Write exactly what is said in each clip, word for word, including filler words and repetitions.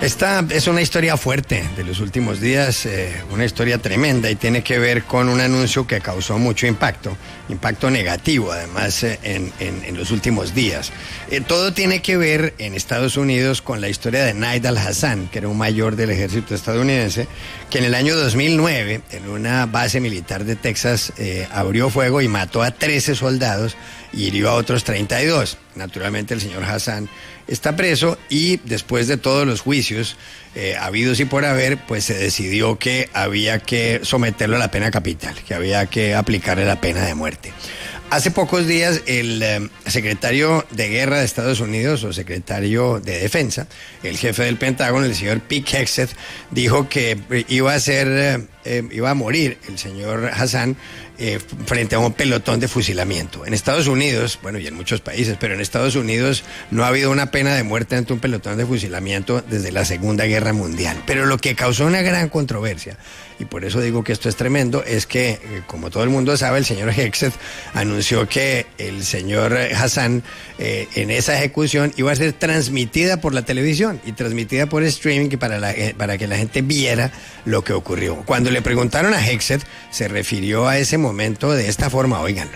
Esta es una historia fuerte de los últimos días, eh, una historia tremenda y tiene que ver con un anuncio que causó mucho impacto, impacto negativo además eh, en, en, en los últimos días. Eh, todo tiene que ver en Estados Unidos con la historia de Naid al-Hassan, que era un mayor del ejército estadounidense, que en el año dos mil nueve, en una base militar de Texas, eh, abrió fuego y mató a trece soldados y hirió a otros treinta y dos. Naturalmente el señor Hassan está preso y después de todos los juicios eh, habidos y por haber, pues se decidió que había que someterlo a la pena capital, que había que aplicarle la pena de muerte. Hace pocos días el eh, secretario de Guerra de Estados Unidos, o secretario de Defensa, el jefe del Pentágono, el señor Pete Hegseth, dijo que iba a ser, eh, eh, iba a morir el señor Hassan eh, frente a un pelotón de fusilamiento. En Estados Unidos, bueno, y en muchos países, pero en Estados Unidos no ha habido una pena de muerte ante un pelotón de fusilamiento desde la Segunda Guerra Mundial. Pero lo que causó una gran controversia, y por eso digo que esto es tremendo, es que, eh, como todo el mundo sabe, el señor Hegseth anunció que el señor Hassan eh, en esa ejecución iba a ser transmitida por la televisión y transmitida por streaming para, la, eh, para que la gente viera lo que ocurrió. Cuando le preguntaron a Hegseth, se refirió a ese momento de esta forma, óiganlo.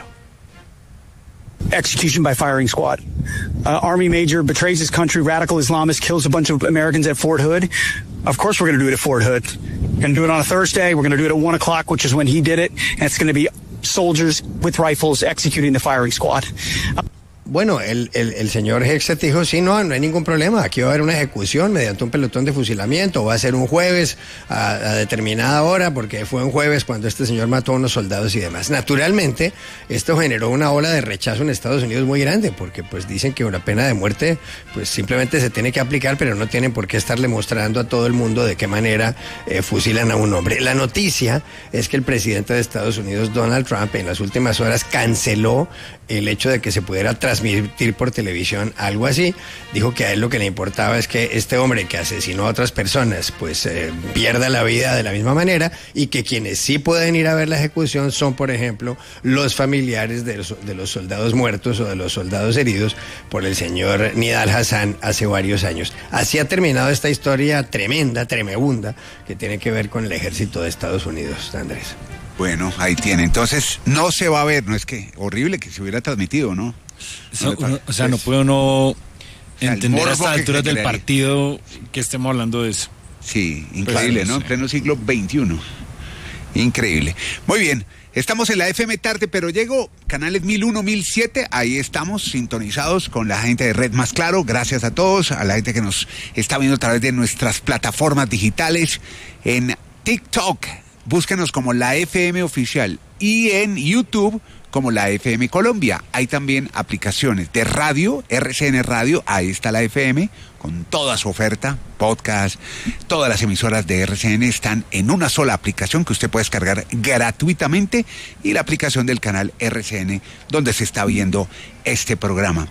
Execution by firing squad. Uh, Army major betrays his country, radical Islamist kills a bunch of Americans at Fort Hood. Of course we're going to do it at Fort Hood. We're going to do it on a Thursday. We're going to do it at one o'clock, which is when he did it. And it's going to be soldiers with rifles executing the firing squad. Uh, Bueno, el, el, el señor Hegseth dijo, sí, no, no hay ningún problema, aquí va a haber una ejecución mediante un pelotón de fusilamiento, va a ser un jueves a, a determinada hora, porque fue un jueves cuando este señor mató a unos soldados y demás. Naturalmente, esto generó una ola de rechazo en Estados Unidos muy grande, porque pues dicen que una pena de muerte pues simplemente se tiene que aplicar, pero no tienen por qué estarle mostrando a todo el mundo de qué manera eh, fusilan a un hombre. La noticia es que el presidente de Estados Unidos, Donald Trump, en las últimas horas canceló el hecho de que se pudiera transmitir por televisión algo así. Dijo que a él lo que le importaba es que este hombre que asesinó a otras personas pues eh, pierda la vida de la misma manera, y que quienes sí pueden ir a ver la ejecución son, por ejemplo, los familiares de los, de los soldados muertos o de los soldados heridos por el señor Naid al-Hassan hace varios años. Así ha terminado esta historia tremenda, tremebunda, que tiene que ver con el ejército de Estados Unidos, Andrés. Bueno, ahí tiene. Entonces, no se va a ver, no es que horrible que se hubiera transmitido, ¿no? No, uno, o sea, no puede uno entender o sea, a estas alturas del partido que estemos hablando de eso. Sí, increíble, pues, ¿no? En pleno siglo veintiuno. Increíble. Muy bien, estamos en la F M tarde, pero llego canales mil uno, mil siete, ahí estamos sintonizados con la gente de Red Más Claro. Gracias a todos, a la gente que nos está viendo a través de nuestras plataformas digitales, en TikTok. Búsquenos como la F M Oficial, y en YouTube como la F M Colombia. Hay también aplicaciones de radio, R C N Radio, ahí está la F M, con toda su oferta, podcast, todas las emisoras de R C N están en una sola aplicación que usted puede descargar gratuitamente, y la aplicación del canal R C N, donde se está viendo este programa.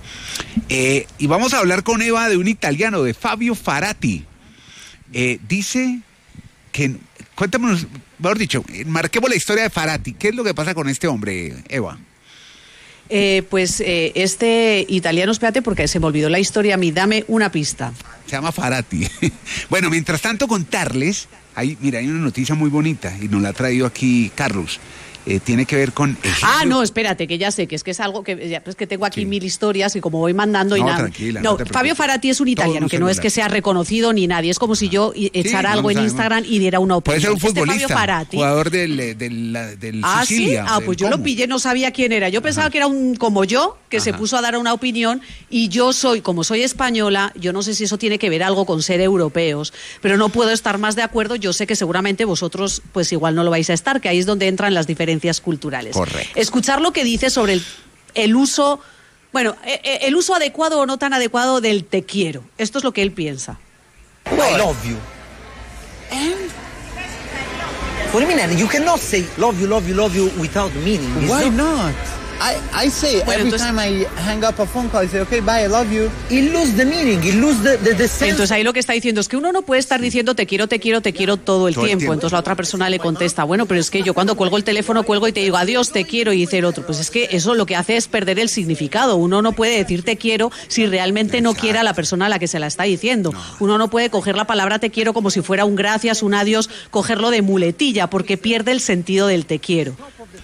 Eh, y vamos a hablar con Eva de un italiano, de Fabio Farati. Eh, dice que... Cuéntanos, mejor dicho, marquemos la historia de Farati. ¿Qué es lo que pasa con este hombre, Eva? Eh, pues eh, este italiano, espérate porque se me olvidó la historia a mí, dame una pista. Se llama Farati. Bueno, mientras tanto contarles, hay, mira, hay una noticia muy bonita y nos la ha traído aquí Carlos. Eh, tiene que ver con... Egipto. Ah, no, espérate, que ya sé, que es que es algo que... Ya, pues que tengo aquí sí. mil historias y como voy mandando y no, nada... Tranquila, no, no Fabio Farati es un italiano, que no es que sea reconocido ni nadie, es como si yo echara sí, algo en Instagram y diera una opinión. Puede ser un futbolista, este Fabio Farati, jugador del, del, del, del ¿Ah, Sicilia. sí? Ah, pues yo ¿cómo? lo pillé, no sabía quién era. Yo pensaba Ajá. que era un como yo, que Ajá. se puso a dar una opinión, y yo soy, como soy española, yo no sé si eso tiene que ver algo con ser europeos, pero no puedo estar más de acuerdo. Yo sé que seguramente vosotros pues igual no lo vais a estar, que ahí es donde entran las diferencias culturales. Correcto. Escuchar lo que dice sobre el, el uso, bueno, el uso adecuado o no tan adecuado del te quiero. Esto es lo que él piensa. I love you. And? What do you mean? You cannot say love you, love you, love you without meaning. Why not? I, I say Bueno, every entonces- time I hang up a phone call, I say, okay, bye, I love you. It lose the meaning, it lose the, the, the sense. Entonces ahí lo que está diciendo es que uno no puede estar diciendo te quiero, te quiero, te quiero todo el Todo el tiempo. tiempo. Entonces la otra persona le contesta, bueno, pero es que yo cuando cuelgo el teléfono cuelgo y te digo adiós, te quiero, y dice el otro, pues es que eso lo que hace es perder el significado. Uno no puede decir te quiero si realmente no quiere a la persona a la que se la está diciendo. Uno no puede coger la palabra te quiero como si fuera un gracias, un adiós, cogerlo de muletilla, porque pierde el sentido del te quiero.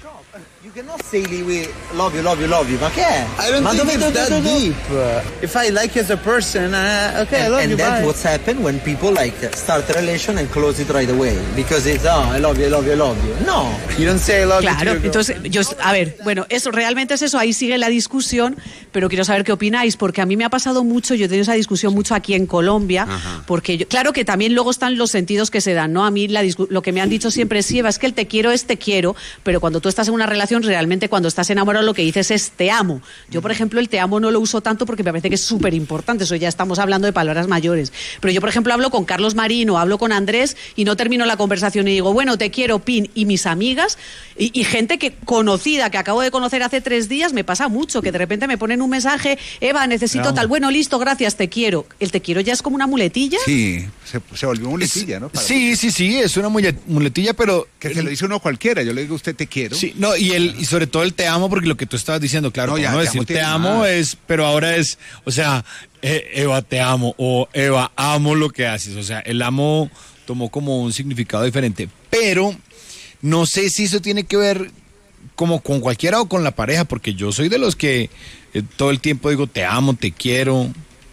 You cannot say we love you, love you, love you. Ma che è? I don't Ma think dove- it's dove- that dove- deep. If I like you as a person, uh, okay, I And, love and you, that's bye. what's happened when people like start a relation and close it right away because it's oh I love you, I love you, I love you. No, you don't say I love you. Claro, to your entonces, yo, a ver, bueno, eso realmente es eso, ahí sigue la discusión, pero quiero saber qué opináis, porque a mí me ha pasado mucho, yo he tenido esa discusión mucho aquí en Colombia, porque yo, claro que también luego están los sentidos que se dan, ¿no? A mí la discu- lo que me han dicho siempre es, sí, Eva, es que el te quiero es te quiero, pero cuando tú estás en una relación, realmente cuando estás enamorado lo que dices es te amo. Yo, por ejemplo, el te amo no lo uso tanto porque me parece que es súper importante, eso ya estamos hablando de palabras mayores, pero yo, por ejemplo, hablo con Carlos Marín o hablo con Andrés y no termino la conversación y digo, bueno, te quiero, Pin, y mis amigas, y, y gente que conocida, que acabo de conocer hace tres días, me pasa mucho, que de repente me ponen un mensaje, Eva, necesito Claro. tal, bueno, listo, gracias, te quiero. ¿El te quiero ya es como una muletilla? Sí, se, se volvió muletilla, ¿no? Para- Sí, sí, sí, es una mule- muletilla, pero... Que se lo dice uno a cualquiera. Yo le digo a usted te quiero. Sí, no, y el y sobre todo el te amo, porque lo que tú estabas diciendo, claro, No, no, ya, no te decir amo te tiene amo más. es, pero ahora es, o sea, eh, Eva, te amo, o Eva, amo lo que haces, o sea, el amo tomó como un significado diferente, pero no sé si eso tiene que ver como con cualquiera o con la pareja, porque yo soy de los que eh, todo el tiempo digo te amo, te quiero,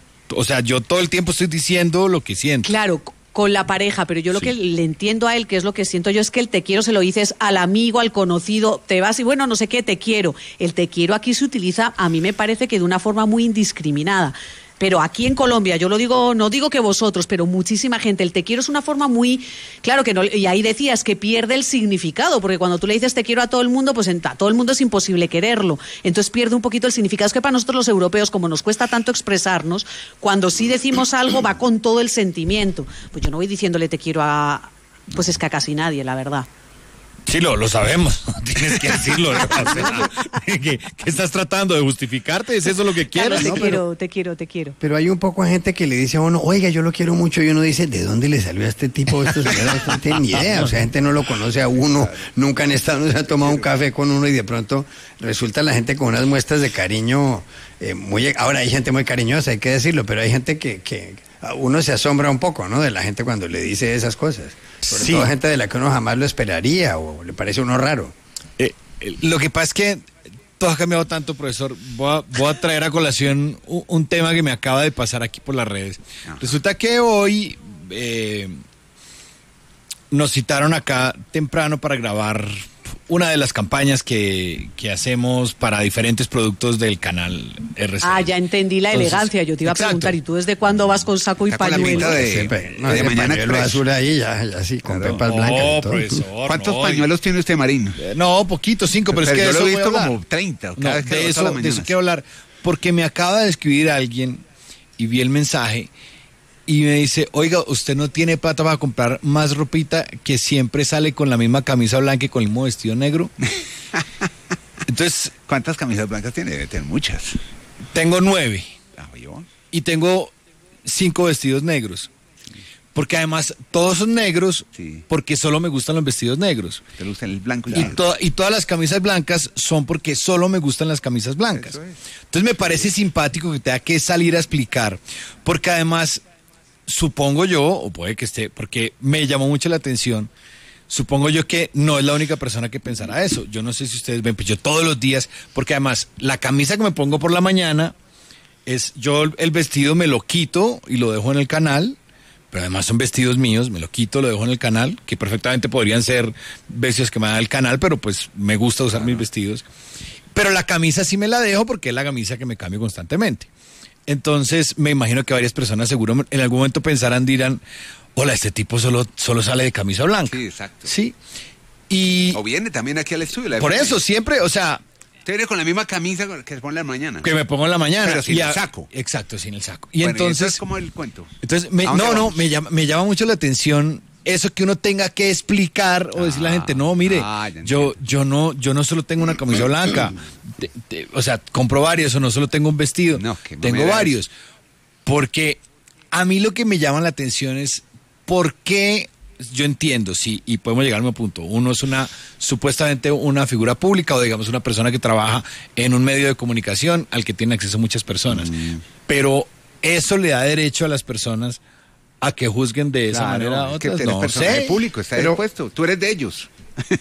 o sea, yo todo el tiempo estoy diciendo lo que siento. Claro, c- con la pareja, pero yo lo Sí. que le entiendo a él, que es lo que siento yo, es que el te quiero se lo dices al amigo, al conocido, te vas y bueno, no sé qué, te quiero. El te quiero aquí se utiliza, a mí me parece que de una forma muy indiscriminada. Pero aquí en Colombia, yo lo digo, no digo que vosotros, pero muchísima gente, el te quiero es una forma muy, claro que no, y ahí decías que pierde el significado, porque cuando tú le dices te quiero a todo el mundo, pues en- a todo el mundo es imposible quererlo. Entonces pierde un poquito el significado. Es que para nosotros los europeos, como nos cuesta tanto expresarnos, cuando sí decimos algo va con todo el sentimiento. Pues yo no voy diciéndole te quiero a, pues es que a casi nadie, la verdad. Sí, lo, lo sabemos, tienes que decirlo. ¿no? O sea, ¿qué, qué estás tratando de justificarte? ¿Es eso lo que Carlos, quieres? te no, quiero, pero- te quiero, te quiero. Pero hay un poco de gente que le dice a uno, oiga, yo lo quiero mucho, y uno dice, ¿de dónde le salió a este tipo? Esto señora, esto no tiene ni idea. O sea, gente no lo conoce a uno, nunca han estado, no se ha tomado un café con uno y de pronto resulta la gente con unas muestras de cariño eh, muy... Ahora hay gente muy cariñosa, hay que decirlo, pero hay gente que, que uno se asombra un poco, ¿no? De la gente cuando le dice esas cosas. Sobre Sí. todo gente de la que uno jamás lo esperaría o le parece a uno raro. Eh, eh, lo que pasa es que todo ha cambiado tanto, profesor. Voy a, voy a traer a colación un, un tema que me acaba de pasar aquí por las redes. Resulta que hoy eh, nos citaron acá temprano para grabar una de las campañas que, que hacemos para diferentes productos del canal R C N. Ah, ya entendí la Entonces, elegancia. Yo te iba a exacto. preguntar, ¿y tú desde cuándo vas con saco y Está con la pañuelo? pinta de- Siempre, no, de ese mañana pañuelo express. azul ahí, ya, ya sí, con Claro. pepas blancas y No, todo. profesor. ¿Cuántos no, pañuelos tiene usted, Marín? Eh, No, poquito, cinco, pero, Pero es que yo de lo eso he voy a visto hablar. como treinta, cada No, vez que de lo- eso, todas las de eso mañanas. quiero hablar, porque me acaba de escribir alguien y vi el mensaje y me dice, oiga, usted no tiene plata para comprar más ropita que siempre sale con la misma camisa blanca y con el mismo vestido negro. Entonces, ¿Cuántas camisas blancas tiene? Debe tener muchas. tengo nueve Ah, yo. y tengo cinco vestidos negros. Porque además todos son negros Sí. porque solo me gustan los vestidos negros. Te gusta el blanco y Y, negro. to- y todas las camisas blancas son porque solo me gustan las camisas blancas. Eso es. Entonces me parece simpático que tenga que salir a explicar, porque además, supongo yo, o puede que esté, porque me llamó mucho la atención, supongo yo que no es la única persona que pensará eso. Yo no sé si ustedes ven, pues yo todos los días, porque además la camisa que me pongo por la mañana es, yo el vestido me lo quito y lo dejo en el canal. Pero además son vestidos míos, me lo quito, lo dejo en el canal, que perfectamente podrían ser vestidos que me da el canal, pero pues me gusta usar mis vestidos. Pero la camisa sí me la dejo porque es la camisa que me cambio constantemente. Entonces me imagino que varias personas seguro en algún momento pensarán, dirán, hola, este tipo solo, solo sale de camisa blanca. Sí, exacto. Sí. Y O viene también aquí al estudio. la por F M. eso siempre, o sea, Usted viene con la misma camisa que se pone la mañana. que me pongo en la mañana. Pero sin y el a- saco. Exacto, sin el saco. Y Bueno, entonces... ¿cómo el cuento? Entonces, me- ¿A dónde no, no, vamos? me llama, me llama mucho la atención eso que uno tenga que explicar o decirle a la gente, no, mire, ah, ya yo, entiendo. yo no, yo no solo tengo una camisa blanca, de, de, o sea, compro varios o no solo tengo un vestido, No, qué tengo mamera varios. es. Porque a mí lo que me llama la atención es por qué, yo entiendo, sí, y podemos llegar al mismo punto. Uno es una, supuestamente una figura pública o digamos una persona que trabaja en un medio de comunicación al que tiene acceso muchas personas. Mm. Pero eso le da derecho a las personas a que juzguen de esa Claro, manera a es otras. que eres No personaje sé. público, está pero- dispuesto. Tú eres de ellos.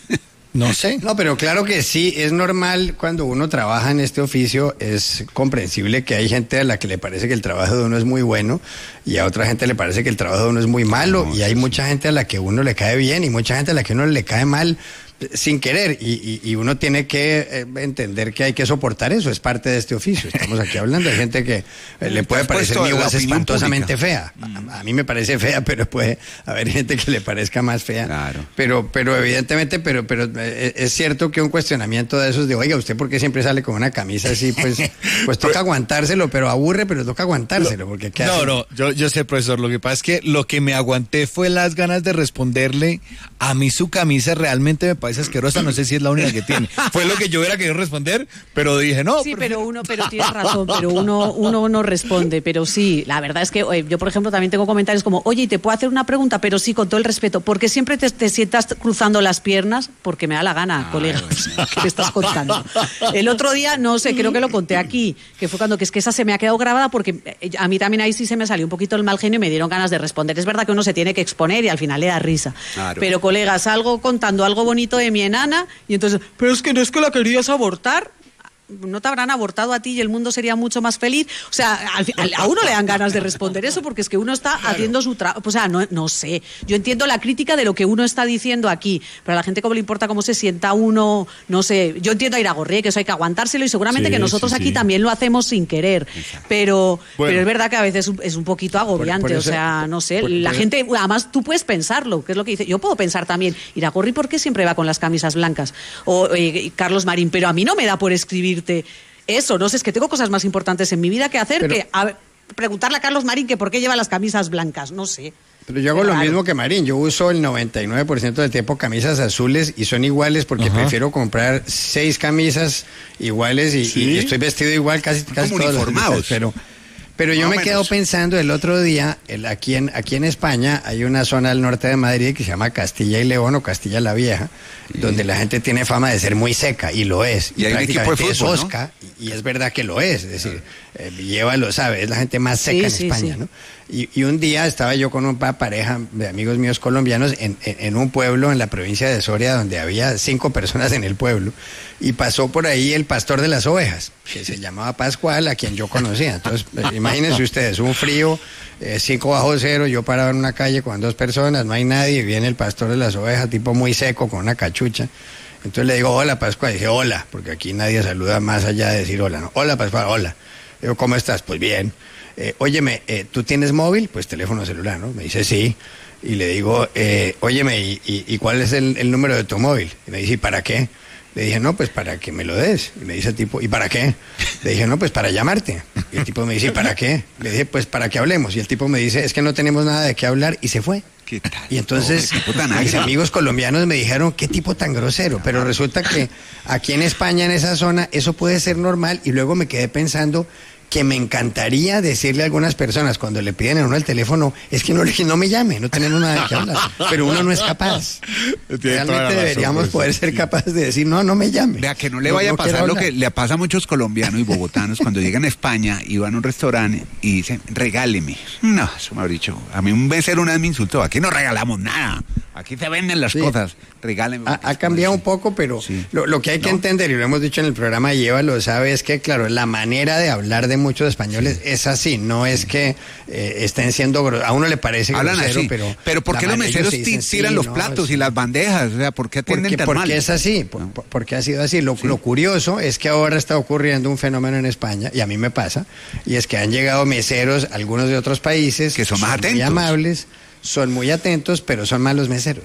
No sé. No, pero claro que sí, es normal cuando uno trabaja en este oficio, es comprensible que hay gente a la que le parece que el trabajo de uno es muy bueno y a otra gente le parece que el trabajo de uno es muy malo No, y hay sí, mucha gente a la que uno le cae bien y mucha gente a la que uno le cae mal sin querer y, y, y uno tiene que eh, entender que hay que soportar eso, es parte de este oficio. Estamos aquí hablando de gente que eh, le puede Has parecer puesto mi la voz opinión espantosamente pública. fea. A, a mí me parece fea, pero puede haber gente que le parezca más fea. Claro. Pero, pero evidentemente, pero, pero eh, es cierto que un cuestionamiento de esos de, oiga, ¿usted por qué siempre sale con una camisa así? Pues, pues toca aguantárselo, pero aburre, pero toca aguantárselo, porque ¿qué No, hace? no, yo, yo sé, profesor, lo que pasa es que lo que me aguanté fue las ganas de responderle, a mí su camisa realmente me parece asquerosa, no sé si es la única que tiene. Fue lo que yo hubiera querido responder, pero dije, no. Sí, por- pero uno, pero tienes razón, pero uno, uno no responde, pero sí, la verdad es que oye, yo, por ejemplo, también tengo comentarios como, oye, ¿y te puedo hacer una pregunta? Pero sí, con todo el respeto, porque siempre te, te sientas cruzando las piernas, porque me da la gana, colega, ¿qué me estás contando? El otro día, no sé, creo que lo conté aquí, que fue cuando, que es que esa se me ha quedado grabada, porque a mí también ahí sí se me salió un poquito el mal genio y me dieron ganas de responder. Es verdad que uno se tiene que exponer y al final le da risa. Claro. Pero, colega, salgo contando algo bonito de mi enana y entonces, pero es que no es que la querías abortar. No te habrán abortado a ti y el mundo sería mucho más feliz. O sea, al, al, a uno le dan ganas de responder eso porque es que uno está claro. haciendo su trabajo. O sea, no, no sé. Yo entiendo la crítica de lo que uno está diciendo aquí, pero a la gente como le importa cómo se sienta uno, no sé. Yo entiendo a Iragorri, que eso hay que aguantárselo y seguramente sí, que nosotros sí, aquí sí. también lo hacemos sin querer. Pero, bueno. pero es verdad que a veces es un poquito agobiante. Por- por o eso- sea, no sé. por- la por- gente, además tú puedes pensarlo, que es lo que dice. Yo puedo pensar también, Iragorri, ¿por qué siempre va con las camisas blancas? O eh, Carlos Marín, pero a mí no me da por escribirte eso, no sé, es que tengo cosas más importantes en mi vida que hacer Pero- que a ver, preguntarle a Carlos Marín que por qué lleva las camisas blancas, no sé. Pero yo hago Qué lo raro. mismo que Marín, yo uso el noventa y nueve por ciento del tiempo camisas azules y son iguales porque Ajá. prefiero comprar seis camisas iguales y, ¿Sí? y estoy vestido igual casi, casi Como todos los uniformados. días, pero Pero yo Más o me quedo menos. pensando el otro día, el, aquí, en, aquí en España hay una zona al norte de Madrid que se llama Castilla y León o Castilla la Vieja, sí. donde la gente tiene fama de ser muy seca, y lo es. Y, y hay un equipo de fútbol, es osca, ¿no? y, y es verdad que lo es, es decir, eh, Lleva lo sabe, es la gente más seca Sí, en sí, España, sí. ¿no? Y, y un día estaba yo con una pareja de amigos míos colombianos en, en, en un pueblo en la provincia de Soria donde había cinco personas en el pueblo y pasó por ahí el pastor de las ovejas, que se llamaba Pascual, a quien yo conocía. Entonces, eh, imagínense ustedes, un frío, eh, cinco bajo cero, yo parado en una calle con dos personas, no hay nadie, y viene el pastor de las ovejas, tipo muy seco, con una cachucha. Entonces le digo, hola Pascual, y dice, hola, porque aquí nadie saluda más allá de decir hola, ¿no? Hola Pascual, hola. Digo, ¿cómo estás? Pues bien. Eh, óyeme, eh, ¿tú tienes móvil? Pues teléfono celular, ¿no? Me dice, sí. Y le digo, eh, óyeme, ¿y, y, y cuál es el, el número de tu móvil? Y me dice, ¿y para qué? Le dije, no, pues para que me lo des. Y me dice el tipo, ¿y para qué? Le dije, no, pues para llamarte. Y el tipo me dice, ¿para qué? Le dije, pues para que hablemos. Y el tipo me dice, es que no tenemos nada de qué hablar, y se fue. ¿Qué tal? Y entonces Oh, tan mis agrio. amigos colombianos me dijeron, qué tipo tan grosero. Pero resulta que aquí en España, en esa zona, eso puede ser normal. Y luego me quedé pensando que me encantaría decirle a algunas personas cuando le piden a uno el teléfono, es que no, le- no me llame, no tenemos nada de qué hablar. Pero uno no es capaz. Tiene toda la Realmente razón, deberíamos profesor. poder ser capaces de decir, no, no me llame. Vea, que no le No- vaya no a pasar quiero lo hablar. que le pasa a muchos colombianos y bogotanos cuando llegan a España y van a un restaurante y dicen, regáleme. No, eso me ha dicho. A mí un mesero una vez me insultó, aquí no regalamos nada, aquí se venden las Sí. cosas, regáleme. Ha, ha cambiado un poco, pero Sí. lo, lo que hay que ¿No? entender, y lo hemos dicho en el programa, Lleva lo sabe, es que, claro, la manera de hablar de muchos españoles es así, no es que eh, estén siendo gros- a uno le parece Hablan grosero, así, pero... pero, ¿por la qué los manera- meseros ellos ti- dicen, tiran sí, los no, platos sí. y las bandejas? O sea, ¿por qué atienden Porque, tan porque mal? es así, por- por- porque ha sido así. Lo, lo curioso es que ahora está ocurriendo un fenómeno en España, y a mí me pasa, y es que han llegado meseros, algunos de otros países, Que son más muy atentos. amables, son muy atentos, pero son malos meseros.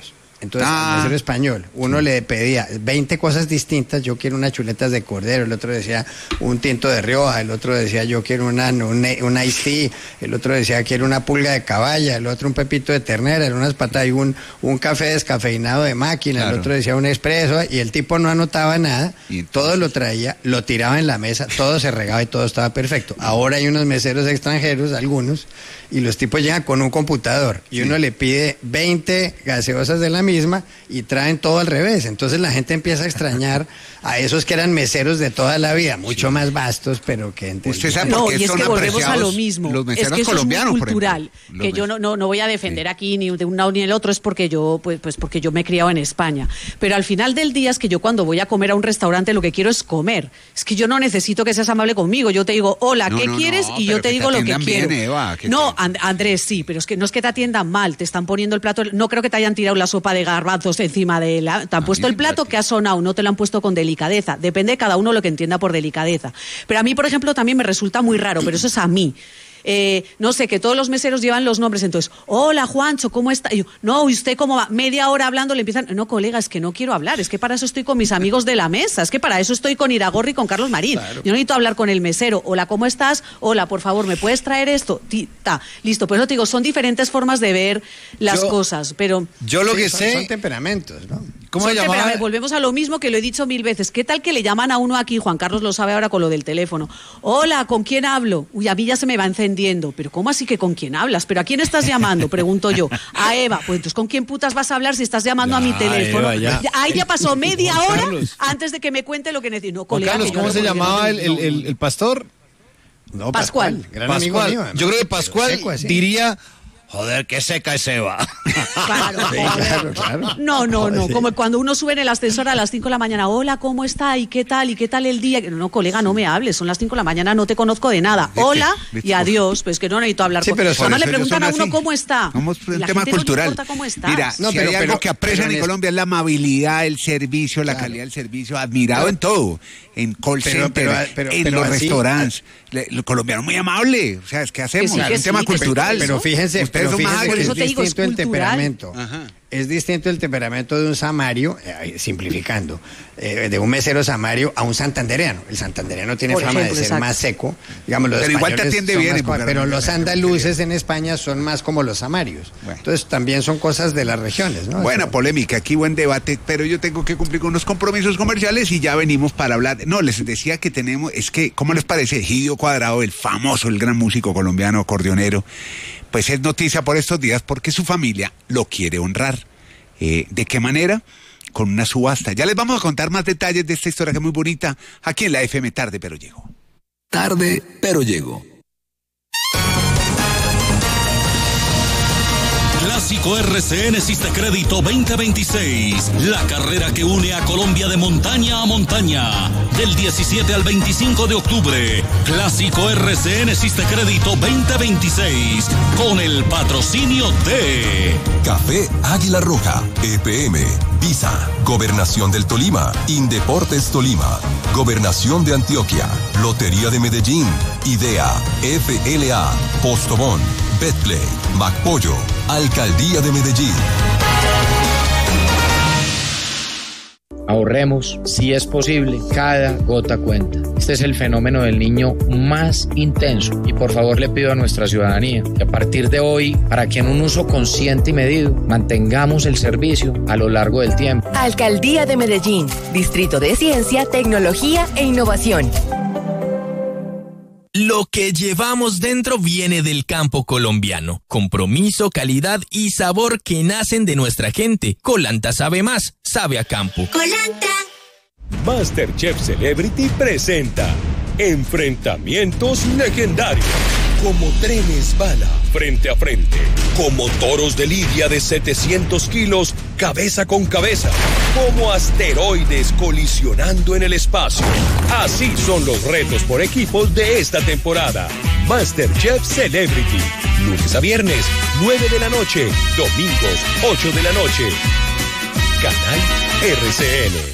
Entonces, Ah. al mesero español, uno le pedía veinte cosas distintas. Yo quiero unas chuletas de cordero, el otro decía un tinto de Rioja, el otro decía yo quiero una, un, un iced tea, el otro decía quiero una pulga de caballa, el otro un pepito de ternera, el unas patas y un, un café descafeinado de máquina, Claro. el otro decía un expreso, y el tipo no anotaba nada, Y entonces- todo lo traía, lo tiraba en la mesa, todo se regaba y todo estaba perfecto. Ahora hay unos meseros extranjeros, algunos, y los tipos llegan con un computador y uno le pide veinte gaseosas de la misma y traen todo al revés. Entonces la gente empieza a extrañar a esos que eran meseros de toda la vida, mucho más vastos, pero que entendían. Usted sabe No, por qué y es son que volvemos a lo apreciados mismo. los Es meseros que eso colombianos, es muy por ejemplo. cultural, Los que yo mes- no, no, no voy a defender Sí. aquí ni de un lado ni del otro, es porque yo, pues, pues porque yo me he criado en España. Pero al final del día es que yo cuando voy a comer a un restaurante lo que quiero es comer. Es que yo no necesito que seas amable conmigo. Yo te digo, hola, No, ¿qué no, quieres? no, Y pero yo te que te digo lo que atiendan bien, quiero. Eva, que no, te- And- Andrés, sí, pero es que no es que te atiendan mal, te están poniendo el plato. No creo que te hayan tirado la sopa de garbanzos encima de la. Te han A puesto mí el me plato parece. que ha sonado, no te lo han puesto con delicadeza. Depende de cada uno lo que entienda por delicadeza. Pero a mí, por ejemplo, también me resulta muy raro, pero eso es a mí. Eh, no sé, que todos los meseros llevan los nombres, entonces, hola Juancho, ¿cómo está? Y yo, no, ¿y usted cómo va? Media hora hablando, le empiezan, no, colega, es que no quiero hablar, es que para eso estoy con mis amigos de la mesa, es que para eso estoy con Iragorri y con Carlos Marín. Yo no necesito hablar con el mesero, hola, ¿cómo estás? Hola, por favor, ¿me puedes traer esto? Ti- ta. Listo, por eso te digo, son diferentes formas de ver las Yo- cosas, pero... Yo lo Sí, que son, sé, son temperamentos, ¿no? ¿cómo se Son llamaba? tempera- Volvemos a lo mismo que lo he dicho mil veces. ¿Qué tal que le llaman a uno aquí? Juan Carlos lo sabe ahora con lo del teléfono. Hola, ¿con quién hablo? Uy, a mí ya se me va encendiendo. ¿Pero cómo así que con quién hablas? ¿Pero a quién estás llamando? Pregunto yo. A Eva. Pues entonces, ¿con quién putas vas a hablar si estás llamando Ya, a mi teléfono? Eva, ya. Ahí ya pasó media Juan hora Carlos. antes de que me cuente lo que necesito. No, Juan colega, Carlos, que yo ¿cómo no, se porque no llamaba te- el, el- el- el pastor? No, Pascual. gran amigo Pascual. mío, además. Yo creo que Pero Pascual seco así. diría, joder, qué seca es Eva. Claro, Sí, joder. claro, claro. No, no, no. Joder. Como cuando uno sube en el ascensor a las cinco de la mañana. Hola, ¿cómo está? ¿Y qué tal? ¿Y qué tal el día? No, colega, no me hables. Son las cinco de la mañana, no te conozco de nada. ¿De qué? Hola ¿De qué? y adiós. Pues que no necesito hablar Sí, con... pero Además por le eso preguntan ellos a son uno así. cómo está. Somos Y un la tema gente no le cultural. importa cómo estás. Mira, No, si pero- hay algo pero- que aprecian pero en en Colombia es la amabilidad, el servicio, la Claro. calidad del servicio, admirado en todo, en call Pero- center, pero- pero- en pero los así- restaurantes. Le- El colombiano es muy amable, o sea, es que hacemos, Que sí, es que un sí, tema que sí, cultural. Pero fíjense, ustedes pero son más fíjense Por que ágiles. eso es te digo, es distinto el cultural. temperamento. Ajá. Es distinto el temperamento de un samario, eh, simplificando, eh, de un mesero samario a un santandereano. El santandereano tiene Por fama ejemplo, de ser exacto. más seco. Digamos, los Pero igual te españoles atiende son bien, más en co- Bucaramanga, pero los te atiende andaluces en España son más como los samarios. Bueno. Entonces también son cosas de las regiones, ¿no? Buena Eso- polémica, aquí buen debate, pero yo tengo que cumplir con unos compromisos comerciales y ya venimos para hablar. No, les decía que tenemos, es que, ¿cómo les parece? Egidio Cuadrado, el famoso, el gran músico colombiano, acordeonero, pues es noticia por estos días porque su familia lo quiere honrar. Eh, ¿De qué manera? Con una subasta. Ya les vamos a contar más detalles de esta historia que es muy bonita aquí en la F M Tarde, pero llegó. Tarde, pero llego. Clásico R C N Sistecrédito veinte veintiséis, la carrera que une a Colombia de montaña a montaña, del diecisiete al veinticinco de octubre. Clásico R C N Sistecrédito veinte veintiséis, con el patrocinio de Café Águila Roja, E P M, Visa, Gobernación del Tolima, Indeportes Tolima, Gobernación de Antioquia, Lotería de Medellín, Idea, F L A, Postobón, Betplay, MacPollo, Alcaldía de Medellín. Ahorremos, si es posible, cada gota cuenta. Este es el fenómeno del niño más intenso y por favor le pido a nuestra ciudadanía que a partir de hoy, para que en un uso consciente y medido, mantengamos el servicio a lo largo del tiempo. Alcaldía de Medellín, Distrito de Ciencia, Tecnología e Innovación. Lo que llevamos dentro viene del campo colombiano. Compromiso, calidad y sabor que nacen de nuestra gente. Colanta sabe más, sabe a campo. Colanta. MasterChef Celebrity presenta enfrentamientos legendarios. Como trenes bala frente a frente. Como toros de lidia de setecientos kilos cabeza con cabeza. Como asteroides colisionando en el espacio. Así son los retos por equipos de esta temporada. MasterChef Celebrity. Lunes a viernes, nueve de la noche. Domingos, ocho de la noche. Canal R C N.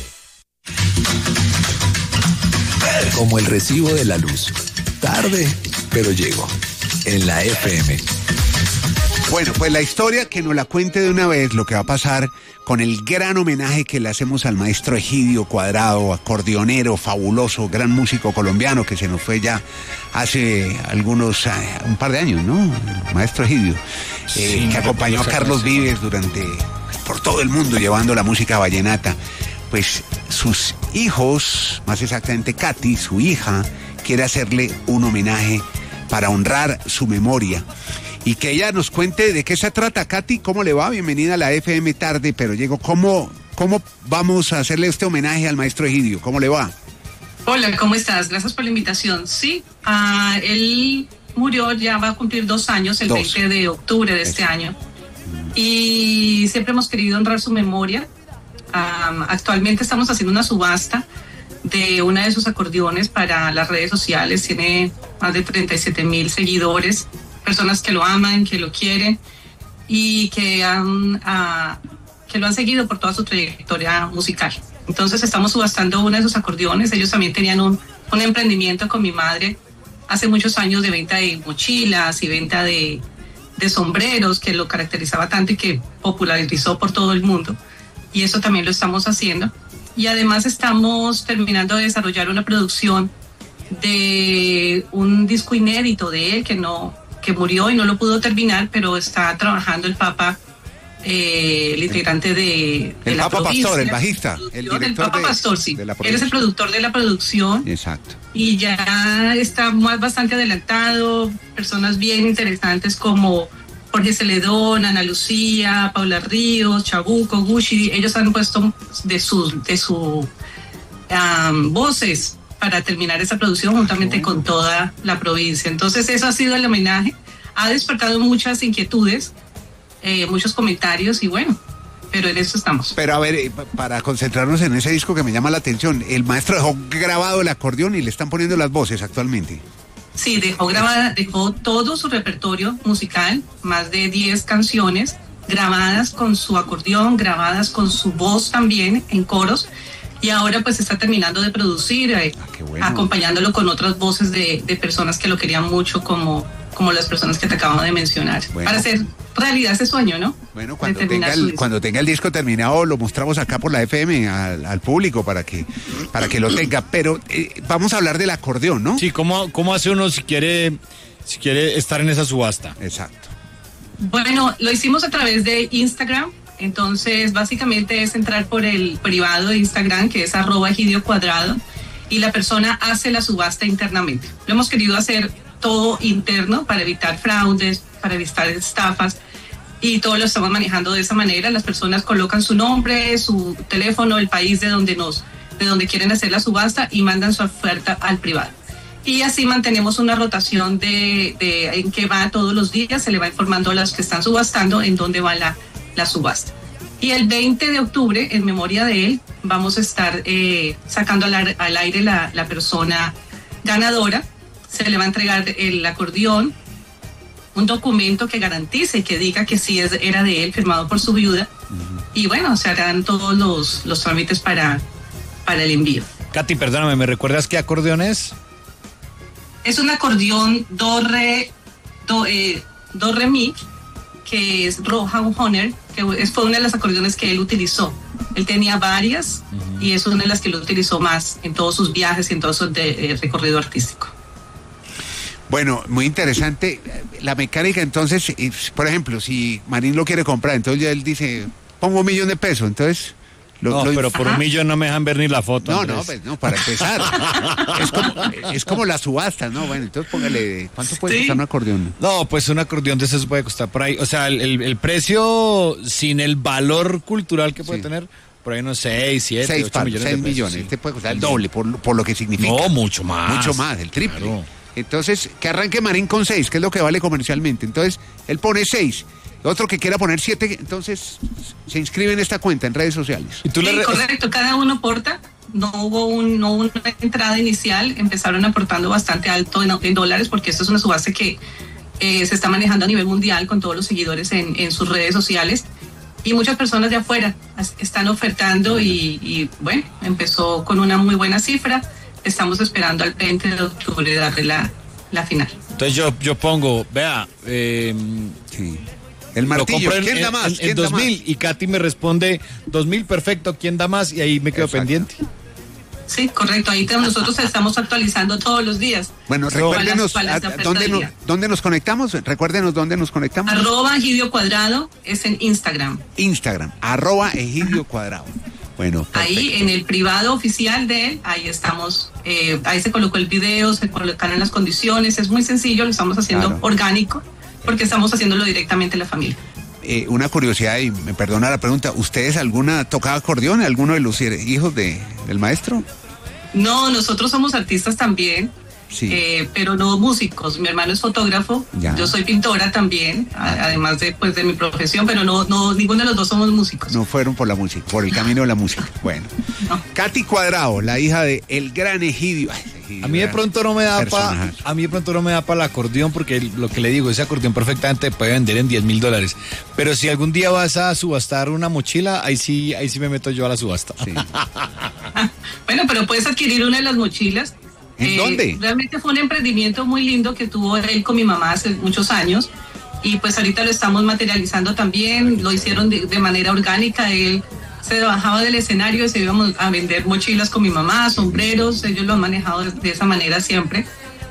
Como el recibo de la luz. Tarde, pero llego. En la F M. Bueno, pues la historia que nos la cuente de una vez lo que va a pasar con el gran homenaje que le hacemos al maestro Egidio Cuadrado, acordeonero fabuloso, gran músico colombiano que se nos fue ya hace algunos, uh, un par de años, ¿no? El maestro Egidio, Sí, eh, que acompañó a Carlos Vives durante, por todo el mundo llevando la música vallenata. Pues sus hijos, más exactamente Katy, su hija, quiere hacerle un homenaje para honrar su memoria. Y que ella nos cuente de qué se trata. Katy, ¿cómo le va? Bienvenida a la F M Tarde, pero llego, ¿cómo, cómo vamos a hacerle este homenaje al maestro Egidio? ¿Cómo le va? Hola, ¿cómo estás? Gracias por la invitación. Sí, uh, él murió, ya va a cumplir dos años, el dos. veinte de octubre de este Eso. año. Y siempre hemos querido honrar su memoria. Um, actualmente estamos haciendo una subasta de una de sus acordeones para las redes sociales. Tiene más de treinta y siete mil seguidores. Personas que lo aman, que lo quieren y que, han, uh, que lo han seguido por toda su trayectoria musical. Entonces estamos subastando uno de sus acordeones. Ellos también tenían un, un emprendimiento con mi madre hace muchos años de venta de mochilas y venta de, de sombreros que lo caracterizaba tanto y que popularizó por todo el mundo. Y eso también lo estamos haciendo. Y además estamos terminando de desarrollar una producción de un disco inédito de él que no... que murió y no lo pudo terminar, pero está trabajando el Papa, eh, el integrante de, de el la Papa provincia. Pastor, el bajista, el director el Papa de, Pastor, sí. De la Él es el productor de la producción. Exacto. Y ya está más, bastante adelantado, personas bien interesantes como Jorge Celedón, Ana Lucía, Paula Ríos, Chabuco, Gucci, ellos han puesto de sus de su, um, voces para terminar esa producción juntamente bueno. con toda la provincia. Entonces eso ha sido el homenaje, ha despertado muchas inquietudes, eh, muchos comentarios y bueno, pero en eso estamos. Pero a ver, para concentrarnos en ese disco que me llama la atención, el maestro dejó grabado el acordeón y le están poniendo las voces actualmente. Sí, dejó grabada, dejó todo su repertorio musical, más de diez canciones grabadas con su acordeón, grabadas con su voz también en coros. Y ahora pues está terminando de producir, eh, ah, bueno. acompañándolo con otras voces de, de personas que lo querían mucho, como, como las personas que te acabo de mencionar, bueno. para hacer realidad ese sueño, ¿no? Bueno, cuando tenga, el, cuando tenga el disco terminado lo mostramos acá por la F M al, al público para que, para que lo tenga. Pero eh, vamos a hablar del acordeón, ¿no? Sí, ¿cómo, cómo hace uno si quiere, si quiere estar en esa subasta? Exacto. Bueno, lo hicimos a través de Instagram. Entonces, básicamente es entrar por el privado de Instagram, que es arroba Egidio Cuadrado, y la persona hace la subasta internamente. Lo hemos querido hacer todo interno para evitar fraudes, para evitar estafas, y todo lo estamos manejando de esa manera. Las personas colocan su nombre, su teléfono, el país de donde nos, de donde quieren hacer la subasta y mandan su oferta al privado. Y así mantenemos una rotación de, de en qué va todos los días, se le va informando a los que están subastando en dónde va la la subasta. Y el veinte de octubre, en memoria de él, vamos a estar eh, sacando al, al aire la, la persona ganadora. Se le va a entregar el acordeón, un documento que garantice y que diga que sí es, era de él, firmado por su viuda. Uh-huh. Y bueno, se harán todos los, los trámites para, para el envío. Katy, perdóname, ¿me recuerdas qué acordeón es? Es un acordeón do re, do, eh, do re mi, que es Roja Honor, que fue una de las acordeones que él utilizó. Él tenía varias uh-huh. y es una de las que lo utilizó más en todos sus viajes y en todo su de, eh, recorrido artístico. Bueno, muy interesante. La mecánica, entonces, por ejemplo, si Marín lo quiere comprar, entonces ya él dice, pongo un millón de pesos, entonces... Lo, no, lo... pero por Ajá. un millón no me dejan ver ni la foto. No, Andrés. no, pues no, para empezar. es, como, es como la subasta, ¿no? Bueno, entonces póngale, ¿cuánto puede ¿Sí? costar un acordeón? No, pues un acordeón de esos puede costar por ahí, o sea, el, el, el precio sin el valor cultural que puede sí. tener, por ahí unos seis, siete, ocho millones seis de pesos. millones, Sí. este puede costar el doble por, por lo que significa. No, mucho más. Mucho más, el triple. Claro. Entonces, que arranque Marín con seis, que es lo que vale comercialmente. Entonces, él pone seis. Otro que quiera poner siete, entonces se inscribe en esta cuenta en redes sociales. ¿Y tú sí, le... correcto, cada uno aporta. No hubo un, no una entrada inicial, empezaron aportando bastante alto en, en dólares, porque esto es una subasta que eh, se está manejando a nivel mundial con todos los seguidores en, en sus redes sociales. Y muchas personas de afuera están ofertando y, y bueno, empezó con una muy buena cifra. Estamos esperando al veinte de octubre darle la, la final. Entonces yo, yo pongo, vea, eh, sí. El martillo, en, ¿quién da más? En, en, ¿Quién en da dos mil más? y Katy me responde dos mil, perfecto, ¿quién da más? Y ahí me quedo Exacto. pendiente. Sí, correcto. Ahí nosotros estamos actualizando todos los días. Bueno, recuérdenos, a, ¿dónde, nos, ¿dónde nos conectamos? Recuérdenos dónde nos conectamos. Arroba Egidio Cuadrado es en Instagram. Instagram, arroba Egidio Cuadrado. Bueno, perfecto. Ahí en el privado oficial de él, ahí estamos, eh, ahí se colocó el video, se colocaron las condiciones, es muy sencillo, lo estamos haciendo claro. orgánico, porque estamos haciéndolo directamente en la familia. Eh, una curiosidad, y me perdona la pregunta, ¿ustedes alguna tocaba acordeón, alguno de los hijos de, del maestro? No, nosotros somos artistas también, sí. eh, pero no músicos. Mi hermano es fotógrafo, ya. Yo soy pintora también, a, además de, pues, de mi profesión, pero no, no, ninguno de los dos somos músicos. No fueron por la música, por el camino de la música. Bueno, no. Katy Cuadrado, la hija de el gran Egidio. Ay, Egidio a mí de pronto no me da para, a mí de pronto no me da para el acordeón, porque lo que le digo, ese acordeón perfectamente puede vender en diez mil dólares. Pero si algún día vas a subastar una mochila, ahí sí, ahí sí me meto yo a la subasta. Sí. Bueno, pero puedes adquirir una de las mochilas. ¿En eh, dónde? Realmente fue un emprendimiento muy lindo que tuvo él con mi mamá hace muchos años, y pues ahorita lo estamos materializando también. Lo hicieron de, de manera orgánica. Él se bajaba del escenario y se íbamos a vender mochilas con mi mamá, sombreros. Ellos lo han manejado de, de esa manera siempre.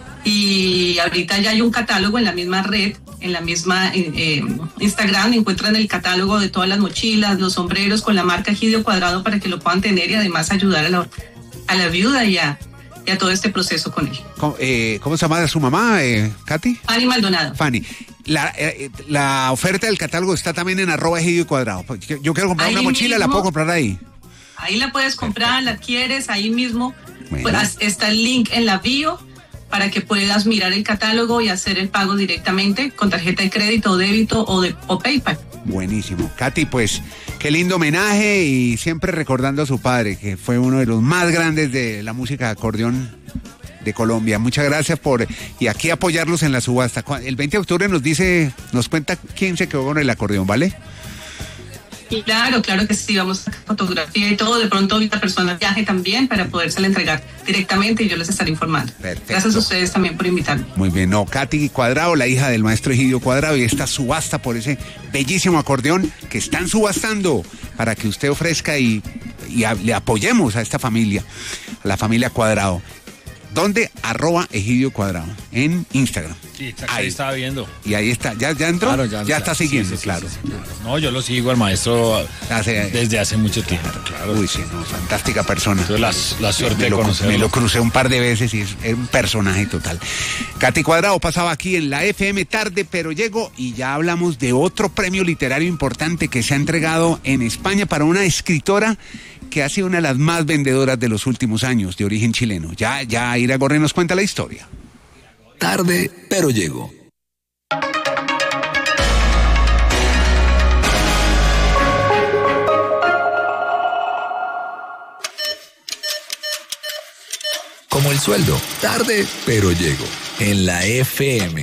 Y ahorita ya hay un catálogo en la misma red, en la misma eh, Instagram. Encuentran el catálogo de todas las mochilas, los sombreros con la marca Egidio Cuadrado, para que lo puedan tener y además ayudar a la, a la viuda y a, y a todo este proceso con él. ¿Cómo, eh, ¿cómo se llama su mamá, eh, Katy? Fanny Maldonado. Fanny. La, eh, la oferta del catálogo está también en arroba Egidio Cuadrado. Yo, yo quiero comprar ahí una mochila, mismo, ¿la puedo comprar ahí? Ahí la puedes comprar, la adquieres ahí mismo. Bueno. Pues, está el link en la bio para que puedas mirar el catálogo y hacer el pago directamente con tarjeta de crédito o débito o, de, o PayPal. Buenísimo. Katy, pues qué lindo homenaje, y siempre recordando a su padre, que fue uno de los más grandes de la música de acordeón de Colombia. Muchas gracias por, y aquí apoyarlos en la subasta. El veinte de octubre nos dice, nos cuenta quién se quedó con el acordeón, ¿vale? Claro, claro que sí, vamos a sacar fotografía y todo. De pronto esta persona viaje también para podérsela entregar directamente y yo les estaré informando. Perfecto. Gracias a ustedes también por invitarme. Muy bien, no, Katy Cuadrado, la hija del maestro Egidio Cuadrado, y esta subasta por ese bellísimo acordeón que están subastando para que usted ofrezca y, y a, le apoyemos a esta familia, a la familia Cuadrado. ¿Dónde? Arroba Egidio Cuadrado en Instagram. Sí, exacto, ahí estaba viendo. Y ahí está, ¿ya, ya entró? Claro, ya, ya claro, está siguiendo, sí, sí, claro. Sí, sí, sí. No, yo lo sigo al maestro hace, desde hace mucho tiempo, claro. Uy, sí, no, fantástica persona. Tuve la, la suerte me de lo, conocerlo. Me lo crucé un par de veces y es, es un personaje total. Katy Cuadrado pasaba aquí en la F M Tarde, pero llegó, y ya hablamos de otro premio literario importante que se ha entregado en España para una escritora que ha sido una de las más vendedoras de los últimos años, de origen chileno. Ya, ya Ira Gorri nos cuenta la historia. Tarde, pero llego. Como el sueldo, tarde, pero llego. En la F M.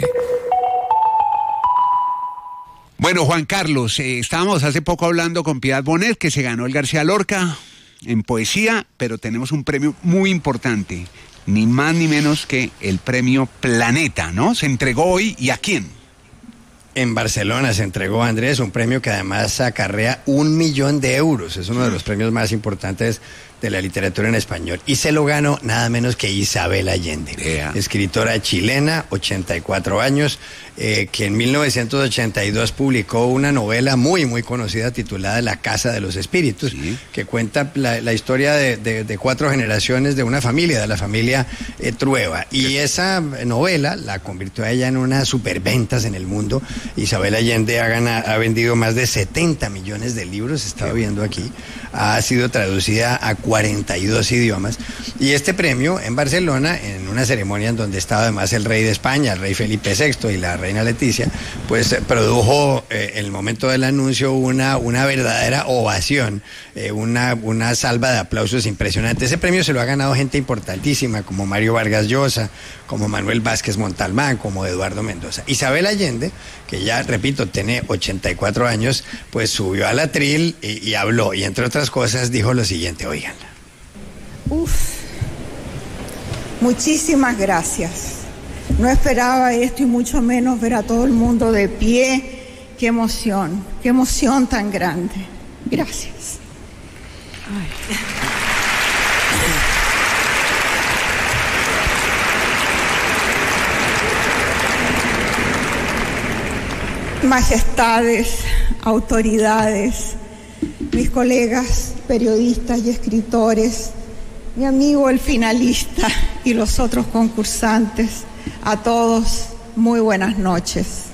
Bueno, Juan Carlos, eh, estábamos hace poco hablando con Piedad Bonet, que se ganó el García Lorca en poesía, pero tenemos un premio muy importante, ni más ni menos que el premio Planeta, ¿no? Se entregó hoy, ¿y a quién? En Barcelona se entregó, Andrés, un premio que además acarrea un millón de euros. Es uno de los premios más importantes de la literatura en español. Y se lo ganó nada menos que Isabel Allende, yeah. escritora chilena, ochenta y cuatro años, eh, que en mil novecientos ochenta y dos publicó una novela muy, muy conocida titulada La Casa de los Espíritus, sí. que cuenta la, la historia de, de, de cuatro generaciones de una familia, de la familia eh, Trueba. Y sí. esa novela la convirtió a ella en unas superventas en el mundo. Isabel Allende ha, ganado, ha vendido más de setenta millones de libros, estaba sí. viendo aquí, ha sido traducida a cuarenta y dos idiomas, y este premio en Barcelona, en una ceremonia en donde estaba además el rey de España, el rey Felipe sexto y la reina Leticia, pues produjo eh, en el momento del anuncio una, una verdadera ovación, eh, una, una salva de aplausos impresionante. Ese premio se lo ha ganado gente importantísima como Mario Vargas Llosa, como Manuel Vázquez Montalbán, como Eduardo Mendoza. Isabel Allende, que ya, repito, tiene ochenta y cuatro años, pues subió al atril y, y habló, y entre otras cosas dijo lo siguiente, oigan. Uf, muchísimas gracias. No esperaba esto y mucho menos ver a todo el mundo de pie qué emoción, qué emoción tan grande. Gracias. Ay. Majestades, autoridades, mis colegas periodistas y escritores, mi amigo el finalista y los otros concursantes, a todos muy buenas noches.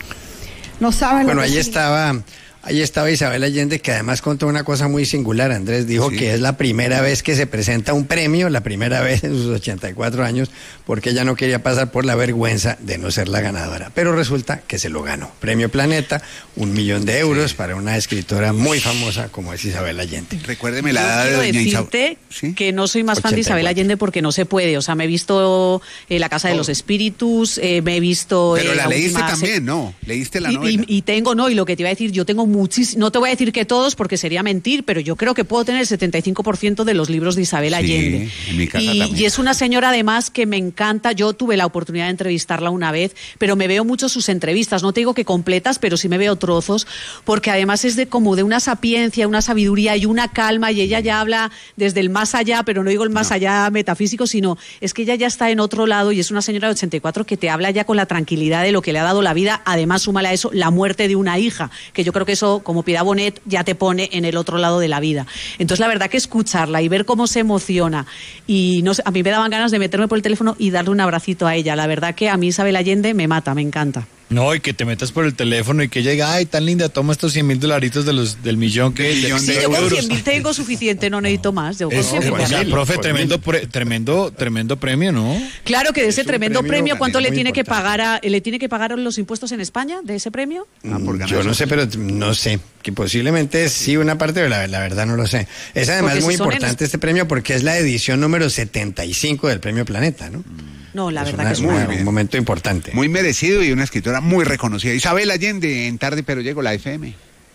No saben bueno, lo que ahí sí... estaba, ahí estaba Isabel Allende, que además contó una cosa muy singular. Andrés dijo sí. que es la primera vez que se presenta un premio, la primera vez en sus ochenta y cuatro años, porque ella no quería pasar por la vergüenza de no ser la ganadora. Pero resulta que se lo ganó. Premio Planeta, un millón de euros sí. para una escritora muy famosa como es Isabel Allende. Recuérdeme la edad de doña Isabel. Quiero decirte ¿Sí? que no soy más fan de Isabel Allende porque no se puede. O sea, me he visto eh, La Casa oh. de los Espíritus, eh, me he visto... Pero eh, la, la leíste última... también, ¿no? Leíste la y, novela. Y, y tengo, no, y lo que te iba a decir, yo tengo muchísimos... No te voy a decir que todos porque sería mentir, pero yo creo que puedo tener el setenta y cinco por ciento de los libros de Isabel Allende. Sí, en mi casa y, también. y es una señora además que me encanta. Yo tuve la oportunidad de entrevistarla una vez, pero me veo mucho sus entrevistas. No te digo que completas, pero sí me veo trozos, porque además es de como de una sapiencia, una sabiduría y una calma, y ella ya habla desde el más allá, pero no digo el más no. allá metafísico, sino es que ella ya está en otro lado y es una señora de ochenta y cuatro que te habla ya con la tranquilidad de lo que le ha dado la vida. Además, súmale a eso la muerte de una hija, que yo creo que eso, como Piedad Bonet, ya te pone en el otro lado de la vida. Entonces, la verdad que escucharla y ver cómo se emociona, y no sé, a mí me daban ganas de meterme por el teléfono y darle un abracito a ella. La verdad que a mí Isabel Allende me mata, me encanta. No, y que te metas por el teléfono y que llega, ay, tan linda, toma estos cien mil dolaritos de los, del millón que... Sí, millón sí, de yo con euros. cien mil tengo suficiente, no necesito más. Yo con Es, cien mil. o sea, profe, tremendo, pre, tremendo, tremendo premio, ¿no? Claro que de ese tremendo premio, premio ¿cuánto le tiene importante. que pagar a, le tiene que pagar los impuestos en España de ese premio? Ah, yo no sé, pero no sé, que posiblemente sí una parte, pero la, la verdad no lo sé. Es además porque muy si importante en... este premio porque es la edición número setenta y cinco del Premio Planeta, ¿no? No, la es verdad una, que es una, muy un momento importante. Muy merecido y una escritora muy reconocida. Isabel Allende, en Tarde Pero Llego, la F M.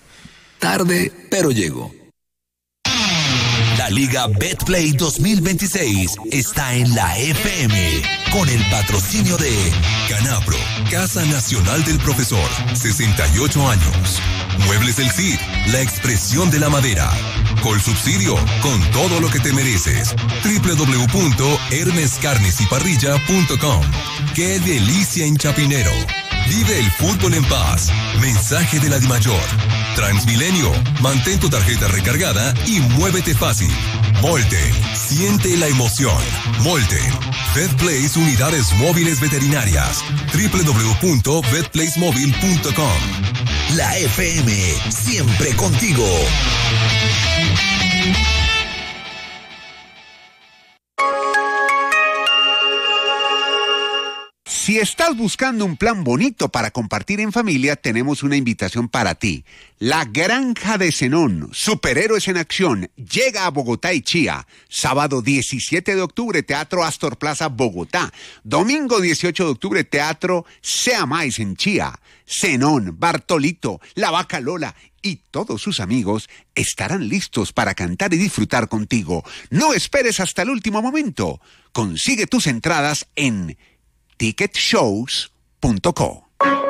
Tarde Pero Llego. La Liga Betplay dos mil veintiséis está en la F M con el patrocinio de Canapro, Casa Nacional del Profesor, sesenta y ocho años. Muebles del Cid, la expresión de la madera. Colsubsidio, con todo lo que te mereces. doble u doble u doble u punto hermes carnes y parrilla punto com. ¡Qué delicia en Chapinero! Vive el fútbol en paz. Mensaje de la Dimayor. Transmilenio, mantén tu tarjeta recargada y muévete fácil. Molten, siente la emoción. Molten, VetPlace Unidades Móviles Veterinarias. doble u doble u doble u punto vet place móvil punto com. La F M, siempre contigo. Si estás buscando un plan bonito para compartir en familia, tenemos una invitación para ti. La Granja de Zenón, superhéroes en acción, llega a Bogotá y Chía. Sábado diecisiete de octubre, Teatro Astor Plaza, Bogotá. Domingo dieciocho de octubre, Teatro Sea Mais en Chía. Zenón, Bartolito, La Vaca Lola y todos sus amigos estarán listos para cantar y disfrutar contigo. No esperes hasta el último momento. Consigue tus entradas en ticket shows punto co.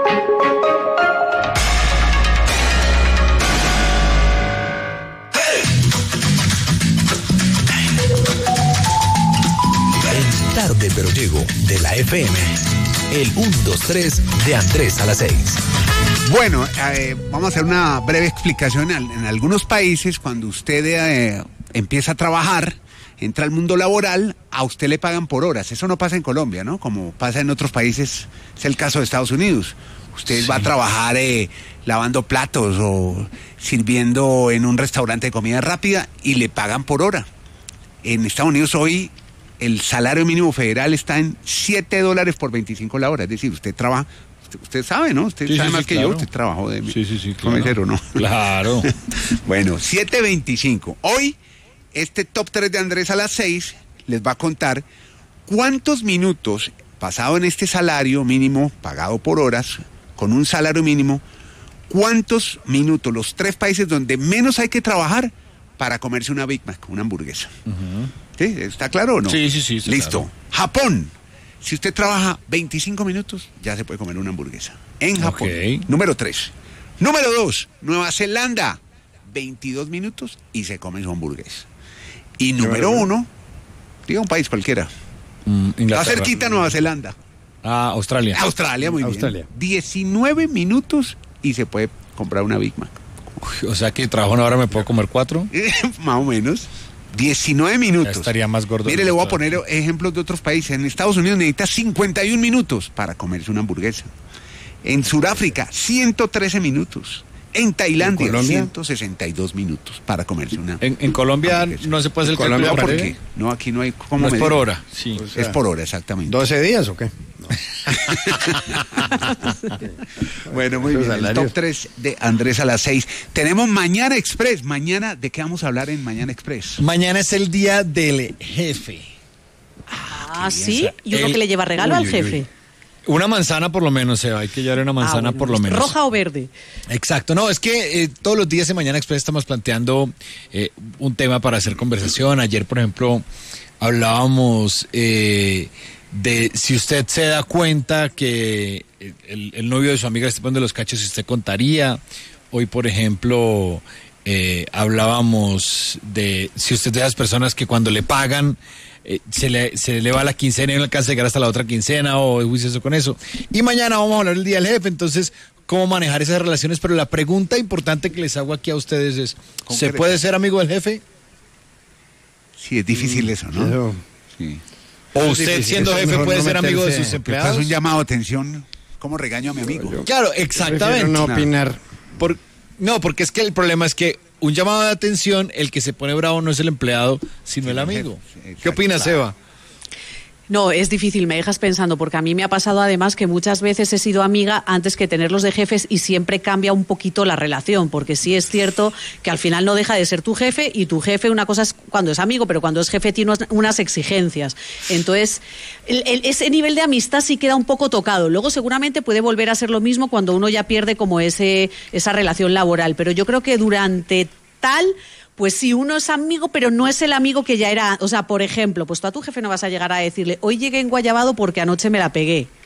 En Tarde Pero Llego, de la F M, el uno dos tres de Andrés a las seis. Bueno, eh, vamos a hacer una breve explicación. En algunos países, cuando usted eh, empieza a trabajar, entra al mundo laboral, a usted le pagan por horas. Eso no pasa en Colombia, ¿no? Como pasa en otros países, es el caso de Estados Unidos. Usted sí. va a trabajar eh, lavando platos o sirviendo en un restaurante de comida rápida y le pagan por hora. En Estados Unidos hoy el salario mínimo federal está en siete dólares por veinticinco la hora. Es decir, usted trabaja, usted, usted sabe, ¿no? Usted sí, sabe sí, más sí, que claro. yo, usted trabajó de sí, sí, sí, claro. mesero, ¿no? Claro. Bueno, siete veinticinco. Hoy este top tres de Andrés a las seis les va a contar cuántos minutos, pasado en este salario mínimo, pagado por horas, con un salario mínimo, cuántos minutos, los tres países donde menos hay que trabajar para comerse una Big Mac, una hamburguesa. Uh-huh. ¿Sí? ¿Está claro o no? Sí, sí, sí. Está Listo. Claro. Japón. Si usted trabaja veinticinco minutos, ya se puede comer una hamburguesa. En Japón. Okay. Número tres. Número dos, Nueva Zelanda, veintidós minutos y se come su hamburguesa. Y número uno, diga un país cualquiera. Mm, Está cerquita Nueva Zelanda. Ah, Australia. Australia, muy Australia. bien. diecinueve minutos y se puede comprar una Big Mac. Uy, o sea que trabajo una hora me puedo comer cuatro. Más o menos. diecinueve minutos. Ya estaría más gordo. Mire, le voy a poner ejemplos de otros países. En Estados Unidos necesita cincuenta y un minutos para comerse una hamburguesa. En Sudáfrica, ciento trece minutos. En Tailandia, ¿En Colombia? ciento sesenta y dos minutos para comerse una. En, en Colombia no se puede hacer el Colombia, cálculo. ¿por ¿por qué? No, aquí no hay cómo No es medir. por hora, sí. O sea, Es por hora, exactamente. ¿doce días o qué? Bueno, muy Esos bien. El salarios. top tres de Andrés a las seis. Tenemos Mañana Express. Mañana, ¿de qué vamos a hablar en Mañana Express? Mañana es el día del jefe. Ah, sí. Y uno El- que le lleva regalo Uy, al uy, jefe. uy. Una manzana por lo menos, Seba. Hay que llevar una manzana Ah, bueno, por lo menos. ¿roja o verde? Exacto, no, es que eh, todos los días en Mañana Express estamos planteando eh, un tema para hacer conversación. Ayer, por ejemplo, hablábamos eh, de si usted se da cuenta que el, el novio de su amiga le está poniendo los cachos, y usted contaría. Hoy, por ejemplo, eh, hablábamos de si usted es de esas personas que cuando le pagan eh, se, le, se le va la quincena y no alcanza a llegar hasta la otra quincena, o es juicioso con eso. Y mañana vamos a hablar del día del jefe, entonces cómo manejar esas relaciones. Pero la pregunta importante que les hago aquí a ustedes es, ¿se Concreta. puede ser amigo del jefe? Sí, es difícil eso, ¿no? Eso- Sí. ¿O es usted difícil, siendo eso es jefe mejor puede no ser amigo de meterse. sus Te empleados? pasa un llamado de atención. ¿Cómo regaño a mi amigo? Claro, Prefiero exactamente. no opinar. Por- no, porque es que el problema es que un llamado de atención, el que se pone bravo no es el empleado, sino el amigo. jefe, ¿Qué opinas, claro. Eva? No, es difícil, me dejas pensando, porque a mí me ha pasado además que muchas veces he sido amiga antes que tenerlos de jefes y siempre cambia un poquito la relación, porque sí es cierto que al final no deja de ser tu jefe, y tu jefe, una cosa es cuando es amigo, pero cuando es jefe tiene unas- unas exigencias. Entonces, el- el- ese nivel de amistad sí queda un poco tocado. Luego seguramente puede volver a ser lo mismo cuando uno ya pierde como ese esa relación laboral, pero yo creo que durante tal... Pues sí, uno es amigo, pero no es el amigo que ya era. O sea, por ejemplo, pues tú a tu jefe no vas a llegar a decirle, hoy llegué enguayabado porque anoche me la pegué.